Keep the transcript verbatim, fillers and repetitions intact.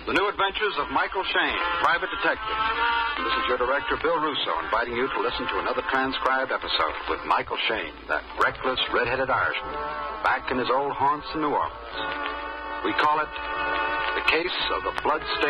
The New Adventures of Michael Shayne, Private Detective. This is your director, Bill Russo, inviting you to listen to another transcribed episode with Michael Shayne, that reckless, red-headed Irishman, back in his old haunts in New Orleans. We call it The Case of the Bloodstained